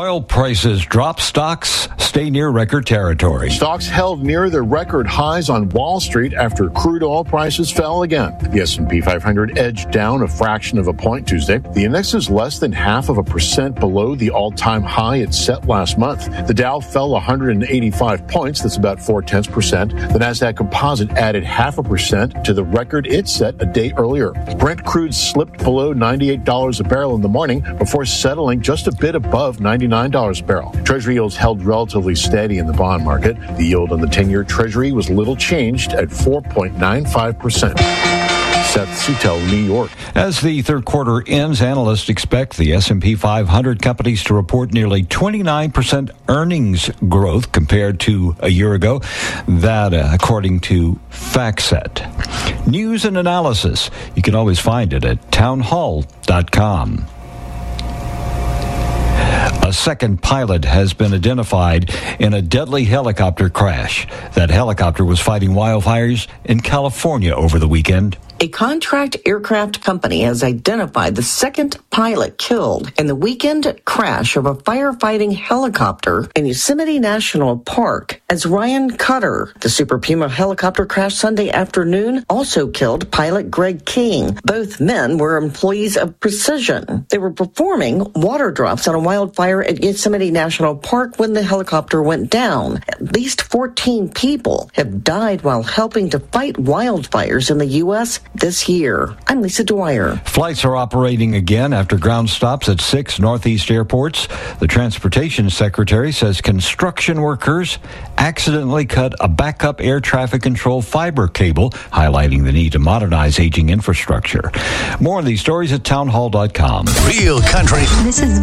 Oil prices drop, stocks stay near record territory. Stocks held near their record highs on Wall Street after crude oil prices fell again. The S&P 500 edged down a fraction of a point Tuesday. The index is less than 0.5% below the all-time high it set last month. The Dow fell 185 points. That's about 0.4%. The Nasdaq Composite added 0.5% to the record it set a day earlier. Brent crude slipped below $98 a barrel in the morning before settling just a bit above $99 a barrel. Treasury yields held relatively steady in the bond market. The yield on the 10-year Treasury was little changed at 4.95%. Seth Sutel, New York. As the third quarter ends, analysts expect the S&P 500 companies to report nearly 29% earnings growth compared to a year ago. That, according to FactSet. News and analysis, you can always find it at townhall.com. A second pilot has been identified in a deadly helicopter crash. That helicopter was fighting wildfires in California over the weekend. A contract aircraft company has identified the second pilot killed in the weekend crash of a firefighting helicopter in Yosemite National Park as Ryan Cutter. The Super Puma helicopter crash Sunday afternoon also killed pilot Greg King. Both men were employees of Precision. They were performing water drops on a wildfire at Yosemite National Park when the helicopter went down. At least 14 people have died while helping to fight wildfires in the U.S. this year. I'm Lisa Dwyer. Flights are operating again after ground stops at 6 Northeast airports. The Transportation Secretary says construction workers accidentally cut a backup air traffic control fiber cable, highlighting the need to modernize aging infrastructure. More on these stories at townhall.com. Real country. This is